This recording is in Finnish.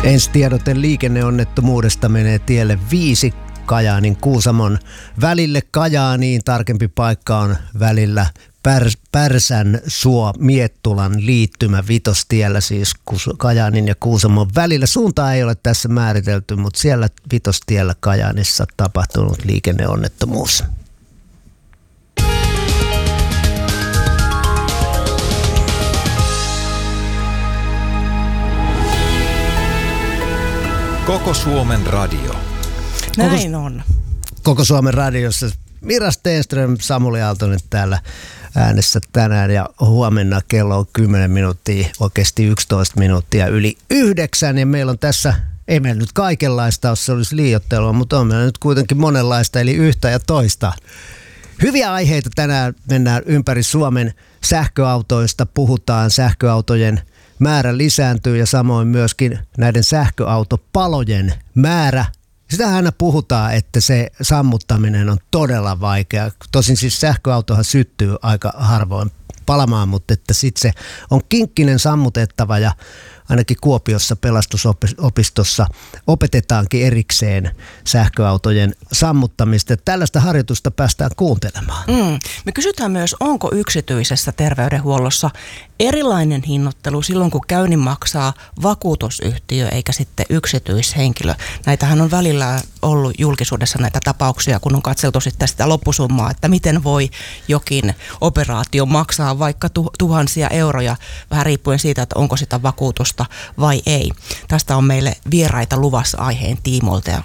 Ensitiedote liikenneonnettomuudesta menee tielle 5 Kajaanin Kuusamon välille Kajaaniin. Tarkempi paikka on välillä Pärsänsuo-Miettulan liittymä Vitostiellä, siis Kajaanin ja Kuusamon välillä. Suuntaa ei ole tässä määritelty, mutta siellä Vitostiellä Kajaanissa tapahtunut liikenneonnettomuus. Koko Suomen radio. Näin on. Koko Suomen radiossa Mira Stenström, Samuli Aaltonen täällä äänessä tänään ja huomenna kello on 10 minuuttia, oikeasti 11 minuuttia yli 9 ja meillä on tässä, ei meillä nyt kaikenlaista, jos se olisi liioittelua, mutta on meillä nyt kuitenkin monenlaista eli yhtä ja toista. Hyviä aiheita tänään, mennään ympäri Suomen sähköautoista, puhutaan sähköautojen määrä lisääntyy ja samoin myöskin näiden sähköautopalojen määrä. Sitähän aina puhutaan, että se sammuttaminen on todella vaikea. Tosin siis sähköautohan syttyy aika harvoin palamaan, mutta että sitten se on kinkkinen sammutettava ja ainakin Kuopiossa pelastusopistossa opetetaankin erikseen sähköautojen sammuttamista. Tällaista harjoitusta päästään kuuntelemaan. Me kysytään myös, onko yksityisessä terveydenhuollossa erilainen hinnoittelu silloin, kun käynnin maksaa vakuutusyhtiö eikä sitten yksityishenkilö. Näitähän on välillä ollut julkisuudessa näitä tapauksia, kun on katseltu sitten sitä loppusummaa, että miten voi jokin operaatio maksaa vaikka tuhansia euroja, vähän riippuen siitä, että onko sitä vakuutusta vai ei. Tästä on meille vieraita luvassa aiheen tiimoilta ja